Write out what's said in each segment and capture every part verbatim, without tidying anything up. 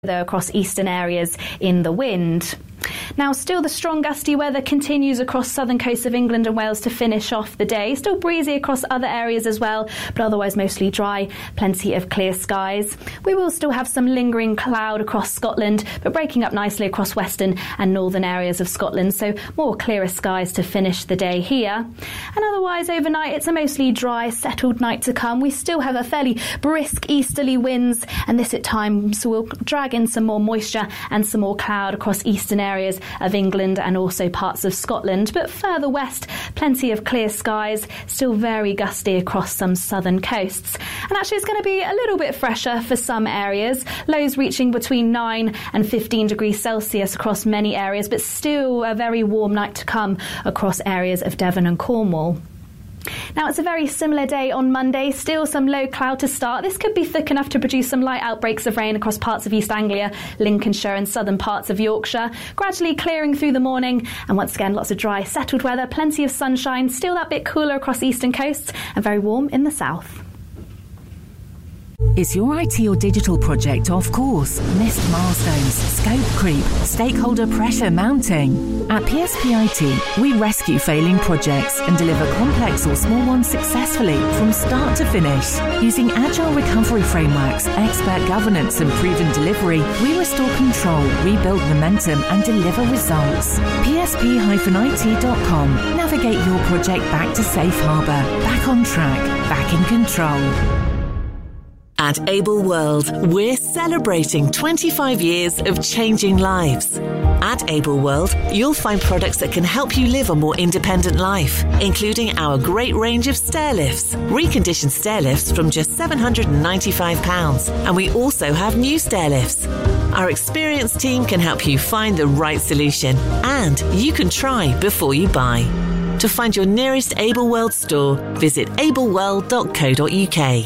though across eastern areas in the wind. Now, still the strong gusty weather continues across southern coasts of England and Wales to finish off the day. Still breezy across other areas as well, but otherwise mostly dry, plenty of clear skies. We will still have some lingering cloud across Scotland, but breaking up nicely across western and northern areas of Scotland, so more clearer skies to finish the day here. And otherwise overnight it's a mostly dry, settled night to come. We still have a fairly brisk easterly winds, and this at times will drag in some more moisture and some more cloud across eastern areas areas of England and also parts of Scotland, but further west plenty of clear skies, still very gusty across some southern coasts. And actually it's going to be a little bit fresher for some areas, lows reaching between nine and fifteen degrees Celsius across many areas, but still a very warm night to come across areas of Devon and Cornwall. Now, it's a very similar day on Monday, still some low cloud to start. This could be thick enough to produce some light outbreaks of rain across parts of East Anglia, Lincolnshire and southern parts of Yorkshire, gradually clearing through the morning, and once again lots of dry, settled weather, plenty of sunshine, still that bit cooler across eastern coasts and very warm in the south. Is your I T or digital project off course? Missed milestones, scope creep, stakeholder pressure mounting? At P S P I T, we rescue failing projects and deliver complex or small ones successfully from start to finish. Using agile recovery frameworks, expert governance and proven delivery, we restore control, rebuild momentum and deliver results. P S P I T dot com. Navigate your project back to safe harbour, back on track, back in control. At Able World, we're celebrating twenty-five years of changing lives. At Able World, you'll find products that can help you live a more independent life, including our great range of stair lifts, reconditioned stair lifts from just seven hundred ninety-five pounds, and we also have new stair lifts. Our experienced team can help you find the right solution, and you can try before you buy. To find your nearest Able World store, visit able world dot co dot uk.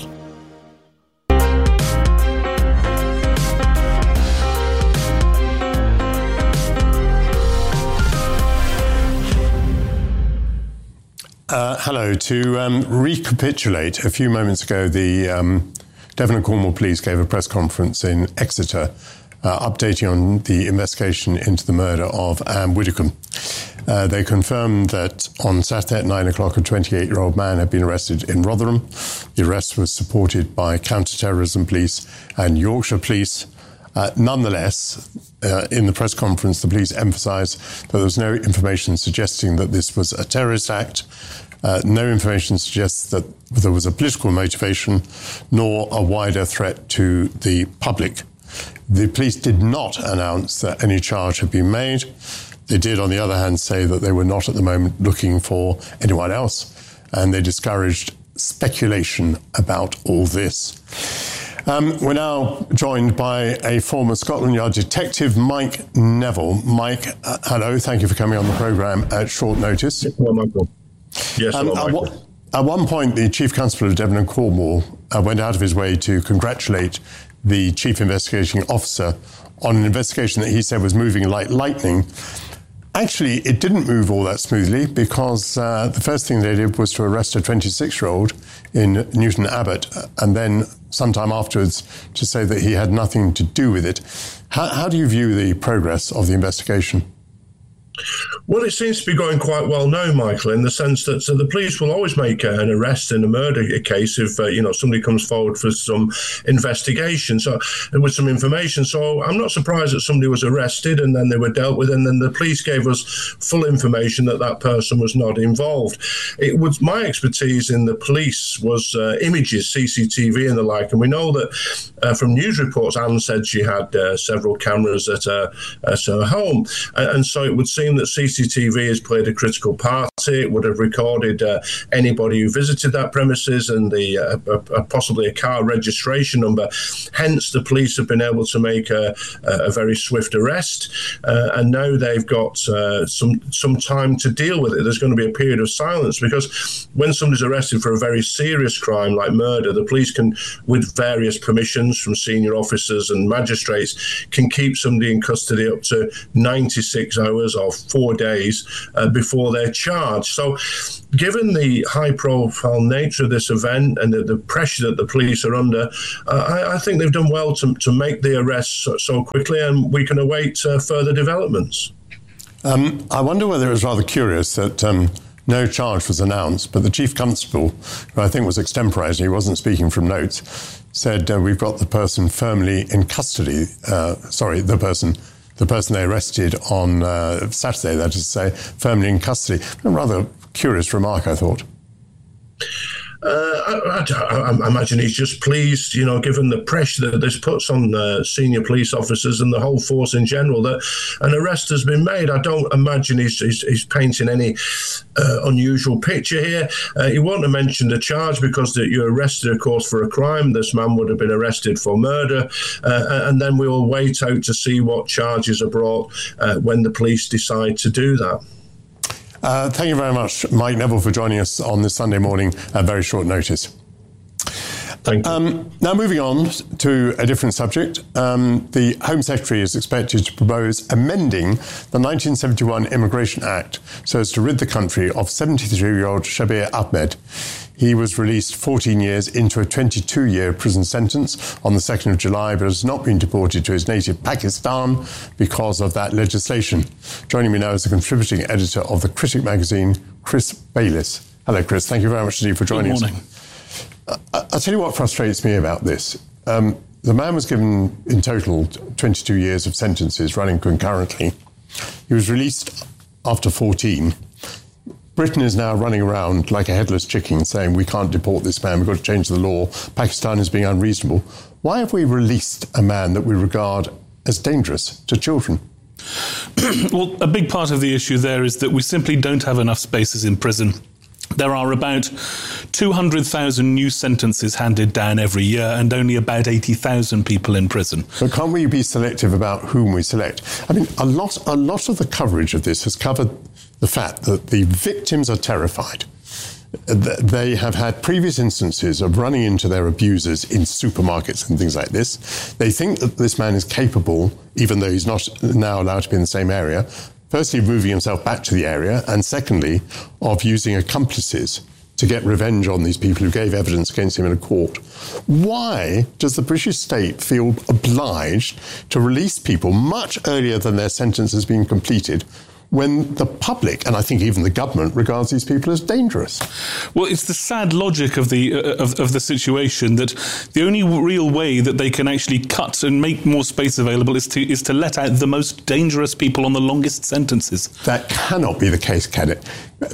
Uh, hello. To um, recapitulate, a few moments ago, the um, Devon and Cornwall Police gave a press conference in Exeter uh, updating on the investigation into the murder of Anne Widdecombe. Uh, they confirmed that on Saturday at nine o'clock, a twenty-eight-year-old man had been arrested in Rotherham. The arrest was supported by counter-terrorism police and Yorkshire police. Uh, nonetheless, uh, in the press conference, the police emphasised that there was no information suggesting that this was a terrorist act. Uh, no information suggests that there was a political motivation, nor a wider threat to the public. The police did not announce that any charge had been made. They did, on the other hand, say that they were not at the moment looking for anyone else, and they discouraged speculation about all this. Um, we're now joined by a former Scotland Yard detective, Mike Neville. Mike, uh, hello. Thank you for coming on the programme at short notice. Hello, Michael. Yes, um, hello, Michael. At, w- at one point, the Chief Constable of Devon and Cornwall uh, went out of his way to congratulate the Chief Investigating Officer on an investigation that he said was moving like lightning. Actually, it didn't move all that smoothly because uh, the first thing they did was to arrest a twenty-six-year-old in Newton Abbot and then sometime afterwards to say that he had nothing to do with it. How, how do you view the progress of the investigation? Well, it seems to be going quite well now, Michael, in the sense that so the police will always make an arrest in a murder case if, uh, you know, somebody comes forward for some investigation, so with some information. So I'm not surprised that somebody was arrested and then they were dealt with, and then the police gave us full information that that person was not involved. It was my expertise in the police was uh, images, C C T V and the like, and we know that uh, from news reports, Anne said she had uh, several cameras at her, at her home, and, and so it would seem that C C T V has played a critical part. It would have recorded uh, anybody who visited that premises and the uh, uh, possibly a car registration number. Hence, the police have been able to make a, a very swift arrest, uh, and now they've got uh, some some time to deal with it. There's going to be a period of silence because when somebody's arrested for a very serious crime like murder, the police can, with various permissions from senior officers and magistrates, can keep somebody in custody up to ninety-six hours or four days uh, before they're charged. So given the high-profile nature of this event and the, the pressure that the police are under, uh, I, I think they've done well to, to make the arrests so, so quickly, and we can await uh, further developments. Um, I wonder whether it was rather curious that um, no charge was announced, but the Chief Constable, who I think was extemporising, he wasn't speaking from notes, said uh, we've got the person firmly in custody. Uh, sorry, the person the person they arrested on uh, Saturday, that is to say, firmly in custody. A rather curious remark, I thought. Uh, I, I, I imagine he's just pleased, you know, given the pressure that this puts on uh, senior police officers and the whole force in general, that an arrest has been made. I don't imagine he's, he's, he's painting any uh, unusual picture here. Uh, he won't have mentioned a charge because that you're arrested, of course, for a crime. This man would have been arrested for murder. Uh, and then we'll wait out to see what charges are brought uh, when the police decide to do that. Uh, thank you very much, Mike Neville, for joining us on this Sunday morning at very short notice. Thank you. Um, now, moving on to a different subject, um, the Home Secretary is expected to propose amending the nineteen seventy-one Immigration Act so as to rid the country of seventy-three-year-old Shabir Ahmed. He was released fourteen years into a twenty-two-year prison sentence on the second of July, but has not been deported to his native Pakistan because of that legislation. Joining me now is the contributing editor of The Critic magazine, Chris Bayliss. Hello, Chris. Thank you very much indeed for joining us. Good morning. Uh, I'll tell you what frustrates me about this. Um, the man was given, in total, twenty-two years of sentences running concurrently. He was released after fourteen. Britain is now running around like a headless chicken saying we can't deport this man, we've got to change the law, Pakistan is being unreasonable. Why have we released a man that we regard as dangerous to children? Well, a big part of the issue there is that we simply don't have enough spaces in prison. There are about two hundred thousand new sentences handed down every year and only about eighty thousand people in prison. But can't we be selective about whom we select? I mean, a lot, a lot of the coverage of this has covered the fact that the victims are terrified. They have had previous instances of running into their abusers in supermarkets and things like this. They think that this man is capable, even though he's not now allowed to be in the same area, firstly, of moving himself back to the area, and secondly, of using accomplices to get revenge on these people who gave evidence against him in a court. Why does the British state feel obliged to release people much earlier than their sentence has been completed, when the public, and I think even the government, regards these people as dangerous? Well, it's the sad logic of the uh, of, of the situation that the only real way that they can actually cut and make more space available is to is to let out the most dangerous people on the longest sentences. That cannot be the case, can it?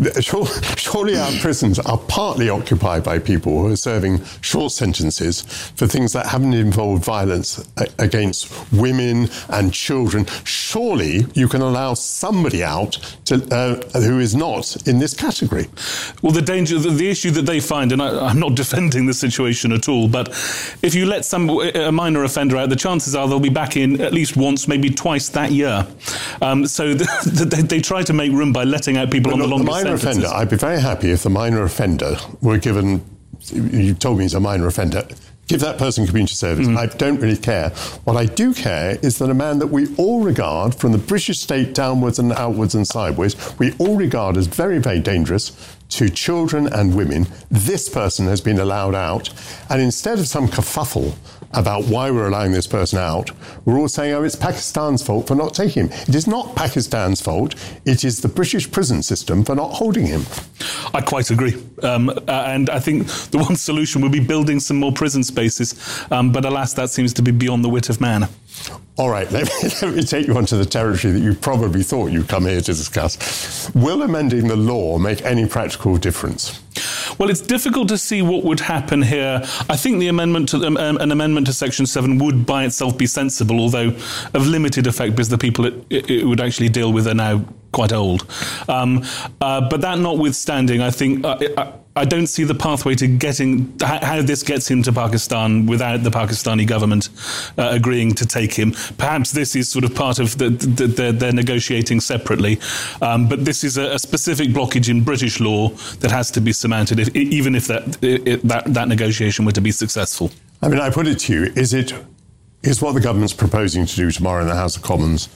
Surely our prisons are partly occupied by people who are serving short sentences for things that haven't involved violence against women and children. Surely you can allow somebody out to, uh, who is not in this category. Well, the danger, the, the issue that they find, and I, I'm not defending the situation at all, but if you let some a minor offender out, the chances are they'll be back in at least once, maybe twice that year. Um, so the, the, they, they try to make room by letting out people but on the longest minor offender, I'd be very happy if the minor offender were given, you told me he's a minor offender, give that person community service. Mm. I don't really care. What I do care is that a man that we all regard, from the British state downwards and outwards and sideways, we all regard as very, very dangerous to children and women, this person has been allowed out. And instead of some kerfuffle about why we're allowing this person out, we're all saying, oh, it's Pakistan's fault for not taking him. It is not Pakistan's fault. It is the British prison system for not holding him. I quite agree. Um, uh, and I think the one solution would be building some more prison spaces. Um, but alas, that seems to be beyond the wit of man. All right, let me, let me take you onto the territory that you probably thought you'd come here to discuss. Will amending the law make any practical difference? Well, it's difficult to see what would happen here. I think the amendment to um, an amendment to Section seven would by itself be sensible, although of limited effect because the people it, it, it would actually deal with are now quite old. Um, uh, but that notwithstanding, I think uh, I, I don't see the pathway to getting how this gets him to Pakistan without the Pakistani government uh, agreeing to take him. Perhaps this is sort of part of the, the, the they're negotiating separately, um, but this is a, a specific blockage in British law that has to be surmounted, if, even if that, it, that that negotiation were to be successful. I mean, I put it to you: is it is what the government's proposing to do tomorrow in the House of Commons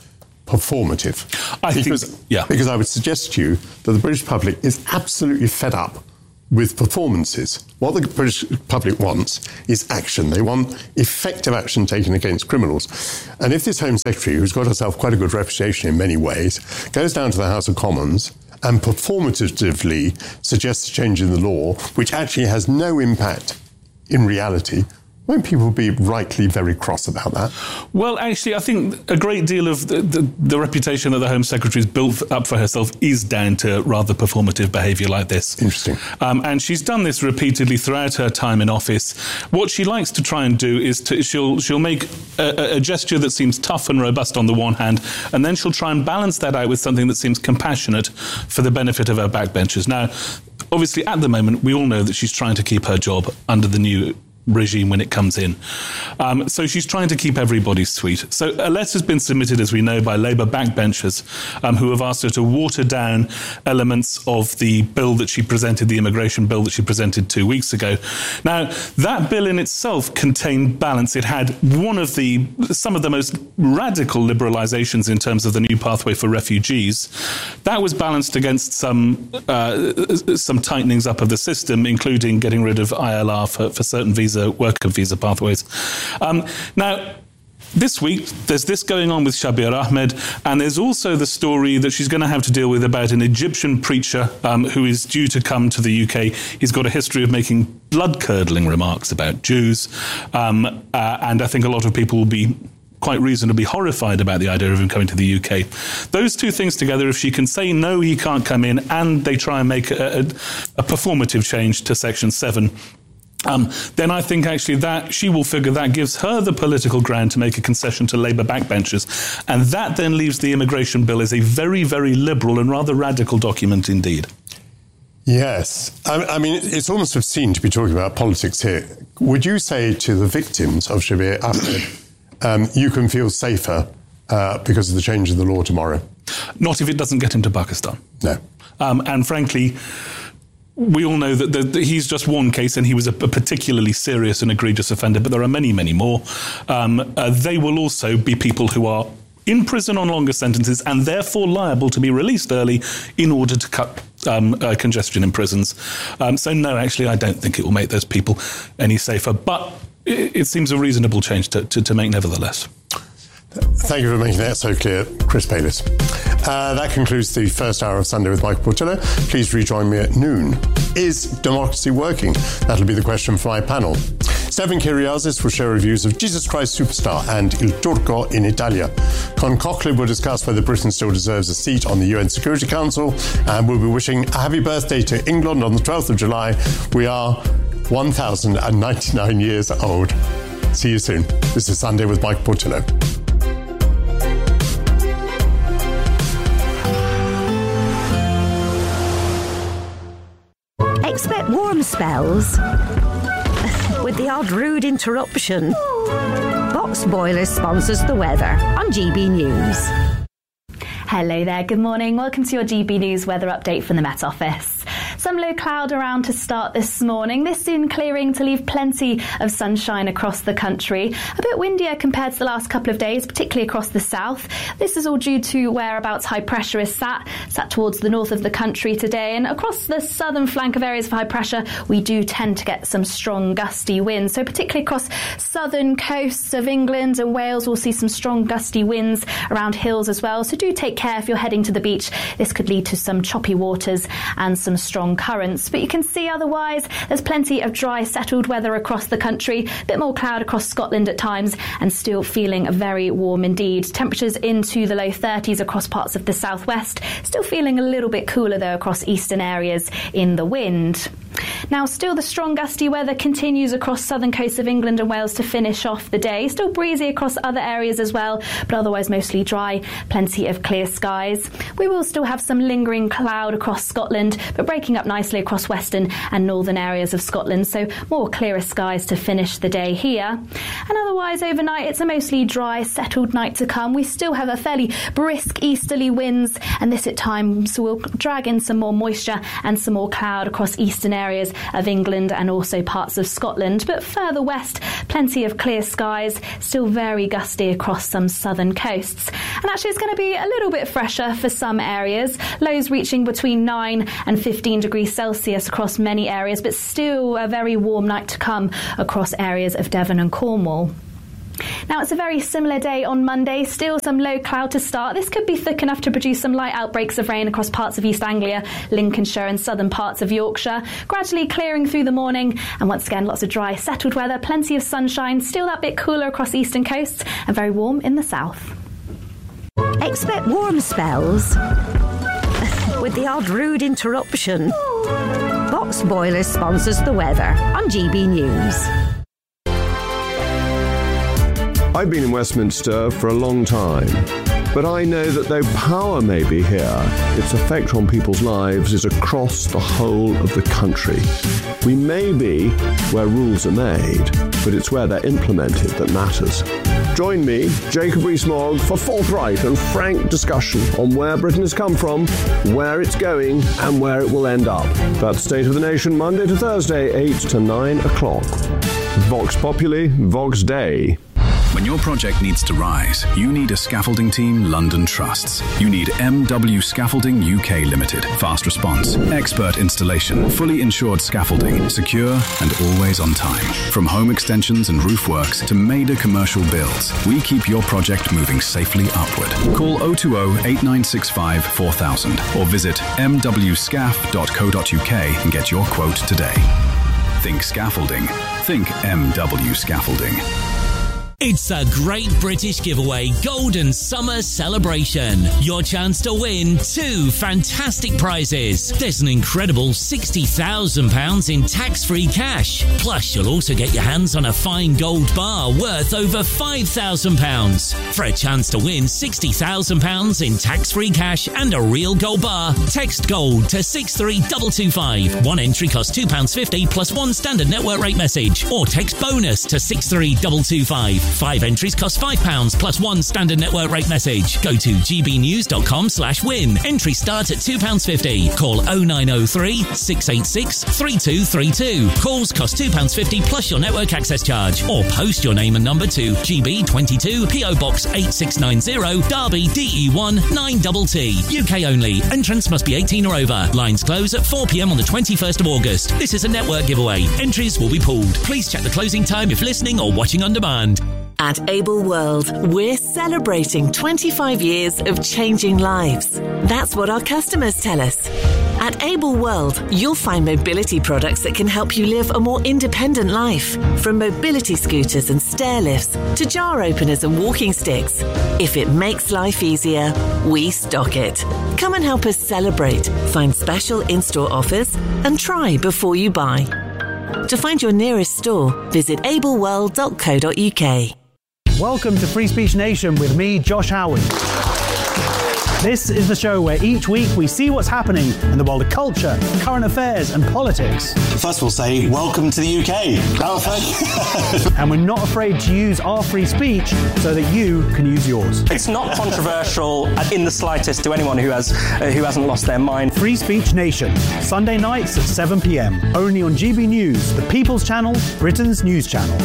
performative? I because, think, yeah. Because I would suggest to you that the British public is absolutely fed up with performances. What the British public wants is action. They want effective action taken against criminals. And if this Home Secretary, who's got herself quite a good reputation in many ways, goes down to the House of Commons and performatively suggests a change in the law, which actually has no impact in reality, won't people be rightly very cross about that? Well, actually, I think a great deal of the, the, the reputation that the Home Secretary has built up for herself is down to rather performative behaviour like this. Interesting. Um, and she's done this repeatedly throughout her time in office. What she likes to try and do is to, she'll she'll make a, a gesture that seems tough and robust on the one hand, and then she'll try and balance that out with something that seems compassionate for the benefit of her backbenchers. Now, obviously, at the moment, we all know that she's trying to keep her job under the new regime when it comes in. Um, so she's trying to keep everybody sweet. So a letter's been submitted, as we know, by Labour backbenchers um, who have asked her to water down elements of the bill that she presented, the immigration bill that she presented two weeks ago. Now, that bill in itself contained balance. It had one of the, some of the most radical liberalisations in terms of the new pathway for refugees. That was balanced against some, uh, some tightenings up of the system, including getting rid of I L R for, for certain visas, worker visa pathways. Um, now, this week, there's this going on with Shabir Ahmed, and there's also the story that she's going to have to deal with about an Egyptian preacher um, who is due to come to the U K. He's got a history of making blood-curdling remarks about Jews, um, uh, and I think a lot of people will be quite reasonably horrified about the idea of him coming to the U K. Those two things together, if she can say no, he can't come in, and they try and make a, a, a performative change to Section seven, Um, then I think actually that she will figure that gives her the political ground to make a concession to Labour backbenchers. And that then leaves the immigration bill as a very, very liberal and rather radical document indeed. Yes. I, I mean, it's almost obscene to be talking about politics here. Would you say to the victims of Shabir Ahmed, um, you can feel safer uh, because of the change of the law tomorrow? Not if it doesn't get him to Pakistan. No. Um, and frankly, we all know that, the, that he's just one case and he was a, a particularly serious and egregious offender, but there are many, many more. Um, uh, they will also be people who are in prison on longer sentences and therefore liable to be released early in order to cut um, uh, congestion in prisons. Um, so no, actually, I don't think it will make those people any safer, but it, it seems a reasonable change to, to, to make nevertheless. Thank you for making that so clear, Chris Bayliss. Uh, that concludes the first hour of Sunday with Michael Portillo. Please rejoin me at noon. Is democracy working? That'll be the question for my panel. Stephen Kyriazis will share reviews of Jesus Christ Superstar and Il Turco in Italia. Con Cochlear will discuss whether Britain still deserves a seat on the U N Security Council, and we'll be wishing a happy birthday to England on the twelfth of July. We are one thousand ninety-nine years old. See you soon. This is Sunday with Michael Portillo. Expect warm spells with the odd rude interruption. Box Boilers sponsors the weather on G B News. Hello there, good morning. Welcome to your G B News weather update from the Met Office. Some low cloud around to start this morning. This soon clearing to leave plenty of sunshine across the country. A bit windier compared to the last couple of days, particularly across the south. This is all due to whereabouts high pressure is sat, sat towards the north of the country today. And across the southern flank of areas of high pressure, we do tend to get some strong gusty winds. So particularly across southern coasts of England and Wales, we'll see some strong gusty winds around hills as well. So do take care if you're heading to the beach. This could lead to some choppy waters and some strong currents, but you can see otherwise there's plenty of dry settled weather across the country, a bit more cloud across Scotland at times, and still feeling very warm indeed. Temperatures into the low thirties across parts of the southwest, still feeling a little bit cooler though across eastern areas in the wind. Now, still the strong gusty weather continues across southern coasts of England and Wales to finish off the day. Still breezy across other areas as well, but otherwise mostly dry, plenty of clear skies. We will still have some lingering cloud across Scotland, but breaking up nicely across western and northern areas of Scotland, so more clearer skies to finish the day here. And otherwise overnight it's a mostly dry, settled night to come. We still have a fairly brisk easterly winds, and this at times will drag in some more moisture and some more cloud across eastern areas areas of England and also parts of Scotland. But further west, plenty of clear skies, still very gusty across some southern coasts. And actually it's going to be a little bit fresher for some areas, lows reaching between nine and fifteen degrees Celsius across many areas, but still a very warm night to come across areas of Devon and Cornwall. Now, it's a very similar day on Monday, still some low cloud to start. This could be thick enough to produce some light outbreaks of rain across parts of East Anglia, Lincolnshire and southern parts of Yorkshire, gradually clearing through the morning. And once again, lots of dry, settled weather, plenty of sunshine, still that bit cooler across eastern coasts and very warm in the south. Expect warm spells with the odd rude interruption. Box Boilers sponsors the weather on G B News. I've been in Westminster for a long time, but I know that though power may be here, its effect on people's lives is across the whole of the country. We may be where rules are made, but it's where they're implemented that matters. Join me, Jacob Rees-Mogg, for forthright and frank discussion on where Britain has come from, where it's going, and where it will end up. That's State of the Nation, Monday to Thursday, eight to nine o'clock. Vox Populi, Vox Dei. When your project needs to rise, you need a scaffolding team London trusts. You need M W Scaffolding U K Limited. Fast response, expert installation, fully insured scaffolding, secure and always on time. From home extensions and roof works to major commercial builds, we keep your project moving safely upward. Call oh two oh, eight nine six five, four thousand or visit m w scaff dot co dot u k and get your quote today. Think scaffolding. Think M W Scaffolding. It's a great British giveaway Golden Summer Celebration. Your chance to win two fantastic prizes. There's an incredible sixty thousand pounds in tax-free cash. Plus, you'll also get your hands on a fine gold bar worth over five thousand pounds. For a chance to win sixty thousand pounds in tax-free cash and a real gold bar, text GOLD to six three two two five. One entry costs two pounds fifty plus one standard network rate message. Or text BONUS to six three two two five. Five entries cost five pounds plus one standard network rate message. Go to gbnews.com slash win. Entry start at two pounds fifty. Call oh nine oh three, six eight six, three two three two. Calls cost two pounds fifty plus your network access charge. Or post your name and number to G B twenty-two P O Box eight six nine zero, Derby D E one nine T T. U K only. Entrance must be eighteen or over. Lines close at four p.m. on the twenty-first of August. This is a network giveaway. Entries will be pooled. Please check the closing time if listening or watching on demand. At Able World, we're celebrating twenty-five years of changing lives. That's what our customers tell us. At Able World, you'll find mobility products that can help you live a more independent life. From mobility scooters and stair lifts to jar openers and walking sticks. If it makes life easier, we stock it. Come and help us celebrate, find special in-store offers, and try before you buy. To find your nearest store, visit able world dot co dot u k. Welcome to Free Speech Nation with me, Josh Howard. This is the show where each week we see what's happening in the world of culture, current affairs and politics. First we'll say, welcome to the U K. Oh, thank you. And we're not afraid to use our free speech so that you can use yours. It's not controversial in the slightest to anyone who, has, uh, who hasn't lost their mind. Free Speech Nation, Sunday nights at seven p.m. Only on G B News, the People's Channel, Britain's news channel.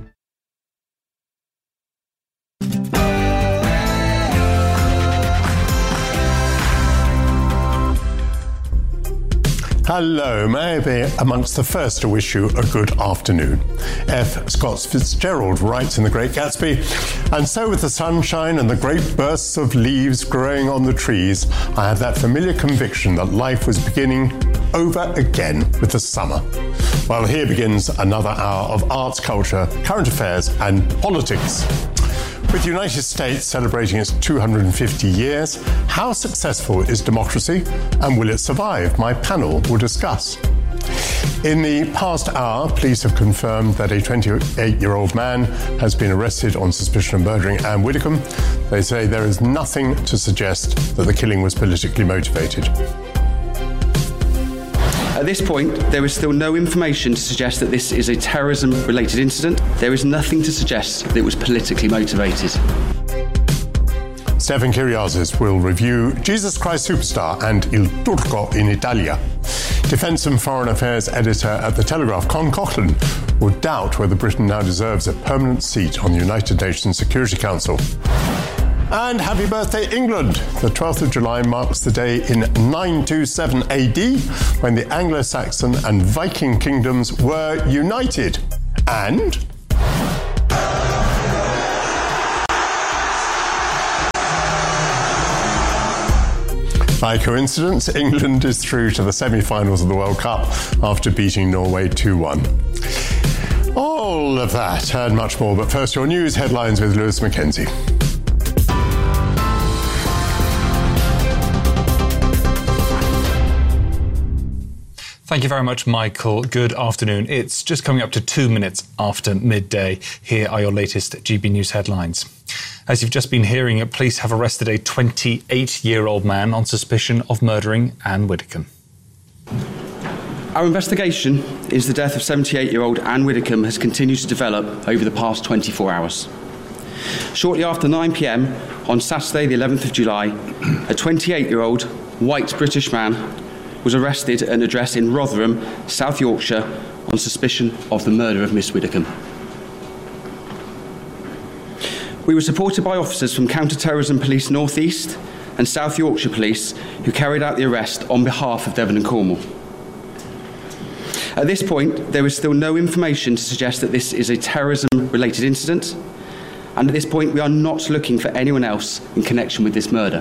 Hello, may I be amongst the first to wish you a good afternoon. F. Scott Fitzgerald writes in The Great Gatsby, and so with the sunshine and the great bursts of leaves growing on the trees, I have that familiar conviction that life was beginning over again with the summer. Well, here begins another hour of arts, culture, current affairs and politics. With the United States celebrating its two hundred fifty years, how successful is democracy and will it survive? My panel will discuss. In the past hour, police have confirmed that a twenty-eight-year-old man has been arrested on suspicion of murdering Anne Widdecombe. They say there is nothing to suggest that the killing was politically motivated. At this point, there is still no information to suggest that this is a terrorism-related incident. There is nothing to suggest that it was politically motivated. Stefan Kyriazis will review Jesus Christ Superstar and Il Turco in Italia. Defence and Foreign Affairs editor at The Telegraph, Con Coughlin, will doubt whether Britain now deserves a permanent seat on the United Nations Security Council. And happy birthday, England! The twelfth of July marks the day in nine twenty-seven A D when the Anglo-Saxon and Viking kingdoms were united. And... by coincidence, England is through to the semi-finals of the World Cup after beating Norway two one. All of that and much more, but first your news headlines with Lewis Mackenzie. Thank you very much, Michael. Good afternoon. It's just coming up to two minutes after midday. Here are your latest G B News headlines. As you've just been hearing, police have arrested a twenty-eight-year-old man on suspicion of murdering Anne Widdecombe. Our investigation into the death of seventy-eight-year-old Anne Widdecombe has continued to develop over the past twenty-four hours. Shortly after nine p m on Saturday, the eleventh of July, a twenty-eight-year-old white British man was arrested at an address in Rotherham, South Yorkshire, on suspicion of the murder of Miss Widdecombe. We were supported by officers from Counter-Terrorism Police North East and South Yorkshire Police who carried out the arrest on behalf of Devon and Cornwall. At this point, there is still no information to suggest that this is a terrorism-related incident, and at this point we are not looking for anyone else in connection with this murder.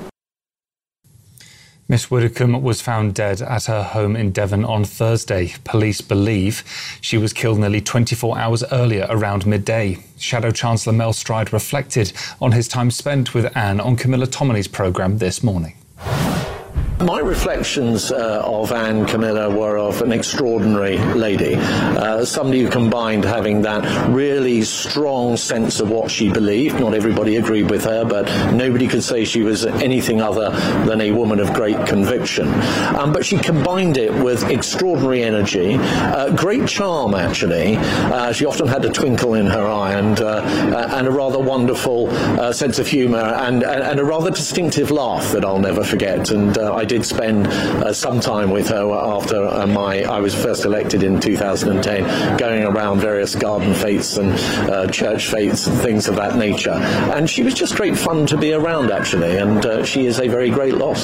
Miss Widdecombe was found dead at her home in Devon on Thursday. Police believe she was killed nearly twenty-four hours earlier, around midday. Shadow Chancellor Mel Stride reflected on his time spent with Anne on Camilla Tominey's programme this morning. My reflections uh, of Anne Camilla were of an extraordinary lady, uh, somebody who combined having that really strong sense of what she believed. Not everybody agreed with her, but nobody could say she was anything other than a woman of great conviction. Um, but she combined it with extraordinary energy, uh, great charm actually. Uh, she often had a twinkle in her eye and, uh, and a rather wonderful uh, sense of humour and, and a rather distinctive laugh that I'll never forget. And uh, I did spend uh, some time with her after uh, my I was first elected in two thousand ten, going around various garden fetes and uh, church fetes and things of that nature. And she was just great fun to be around, actually, and uh, she is a very great loss.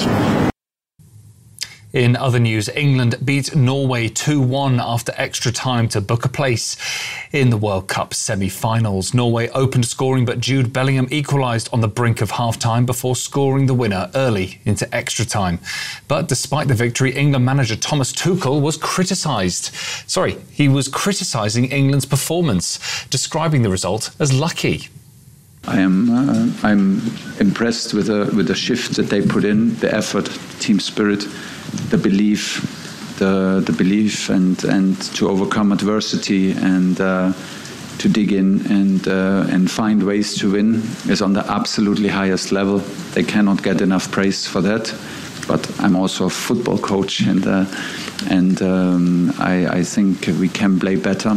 In other news, England beat Norway two one after extra time to book a place in the World Cup semi-finals. Norway opened scoring, but Jude Bellingham equalised on the brink of half-time before scoring the winner early into extra time. But despite the victory, England manager Thomas Tuchel was criticised. Sorry, he was criticising England's performance, describing the result as lucky. I am uh, I'm impressed with the with the shift that they put in, the effort, team spirit, the belief, the the belief, and and to overcome adversity and uh, to dig in and uh, and find ways to win is on the absolutely highest level. They cannot get enough praise for that. But I'm also a football coach, and uh, and um, I, I think we can play better.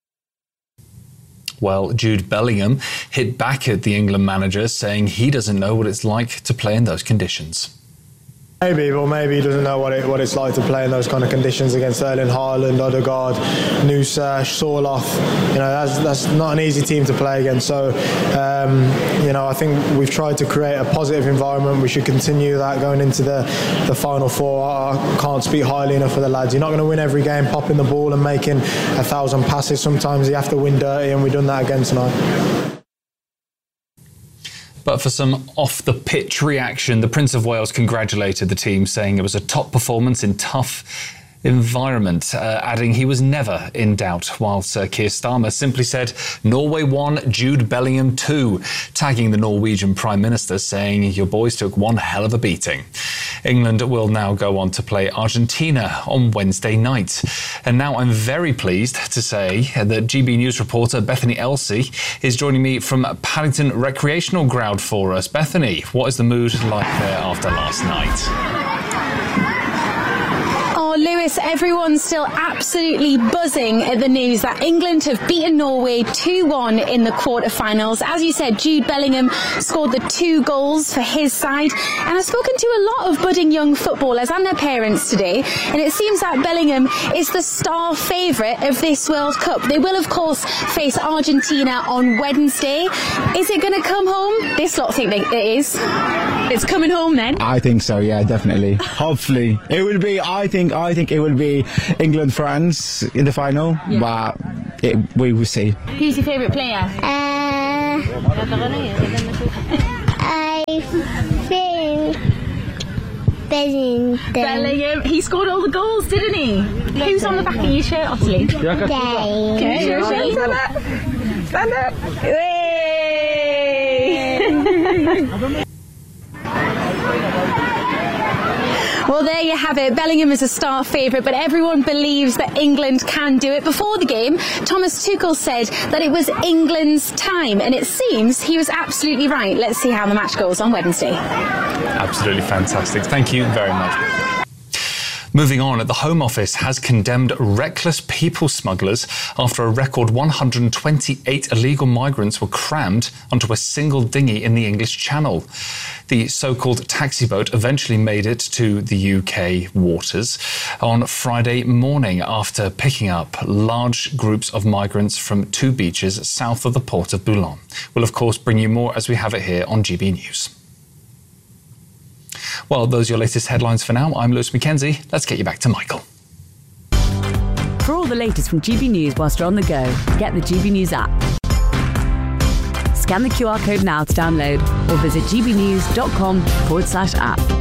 Well, Jude Bellingham hit back at the England manager, saying he doesn't know what it's like to play in those conditions. Maybe, but maybe he doesn't know what it, what it's like to play in those kind of conditions against Erling Haaland, Odegaard, Nusa, Sorloth. You know, that's that's not an easy team to play against. So, um, you know, I think we've tried to create a positive environment. We should continue that going into the, the Final Four. I can't speak highly enough for the lads. You're not going to win every game popping the ball and making a thousand passes. Sometimes you have to win dirty, and we've done that again tonight. But for some off-the-pitch reaction, the Prince of Wales congratulated the team, saying it was a top performance in tough environment, uh, adding he was never in doubt, while Sir Keir Starmer simply said Norway won, Jude Bellingham two, tagging the Norwegian Prime Minister, saying your boys took one hell of a beating. England will now go on to play Argentina on Wednesday night. And now I'm very pleased to say that G B News reporter Bethany Elsey is joining me from Paddington Recreational Ground for us. Bethany, what is the mood like there after last night? Oh, Lewis, Thomas, everyone's still absolutely buzzing at the news that England have beaten Norway two one in the quarterfinals. As you said, Jude Bellingham scored the two goals for his side. And I've spoken to a lot of budding young footballers and their parents today, and it seems that Bellingham is the star favourite of this World Cup. They will, of course, face Argentina on Wednesday. Is it going to come home? This lot think it is. It's coming home then? I think so, yeah, definitely. Hopefully. It will be, I think, I think it will be England-France in the final, yeah. but it, we will see. Who's your favourite player? Uh, I think Bellingham. Bellingham. He scored all the goals, didn't he? Who's on the back of your shirt, Ottilie? Dave. Okay, your shirt. Stand up. Stand up. Hey. Well, there you have it. Bellingham is a star favourite, but everyone believes that England can do it. Before the game, Thomas Tuchel said that it was England's time, and it seems he was absolutely right. Let's see how the match goes on Wednesday. Absolutely fantastic. Thank you very much. Moving on, the Home Office has condemned reckless people smugglers after a record one hundred twenty-eight illegal migrants were crammed onto a single dinghy in the English Channel. The so-called taxi boat eventually made it to the U K waters on Friday morning after picking up large groups of migrants from two beaches south of the port of Boulogne. We'll, of course, bring you more as we have it here on G B News. Well, those are your latest headlines for now. I'm Lewis Mackenzie. Let's get you back to Michael. For all the latest from G B News whilst you're on the go, get the G B News app. Scan the Q R code now to download or visit gbnews.com forward slash app.